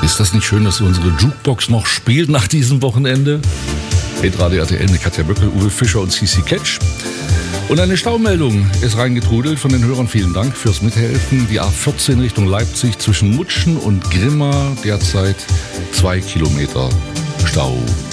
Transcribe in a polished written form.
Ist das nicht schön, dass unsere Jukebox noch spielt nach diesem Wochenende? Hitradio RTL mit Katja Böckel, Uwe Fischer und Cici Ketsch. Und eine Staumeldung ist reingetrudelt von den Hörern. Vielen Dank fürs Mithelfen. Die A14 Richtung Leipzig zwischen Mutschen und Grimma derzeit 2 Kilometer Stau.